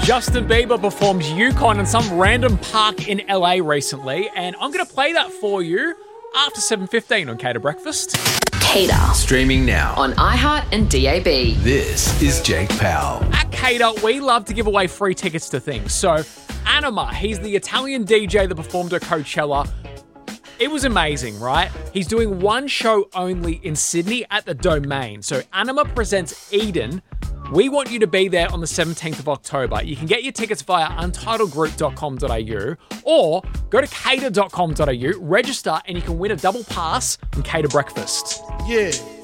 Justin Bieber performs Yukon in some random park in LA recently, and I'm going to play that for you after 7:15 on Cater Breakfast. Cater. Streaming now On iHeart and DAB. This is Jake Powell. At Cater, we love to give away free tickets to things. So, Anima, he's the Italian DJ that performed at Coachella. It was amazing, right? He's doing one show only in Sydney at the Domain. So, Anima presents Eden. We want you to be there on the 17th of October. You can get your tickets via untitledgroup.com.au or go to cater.com.au, register, and you can win a double pass on Cater Breakfast. Yeah.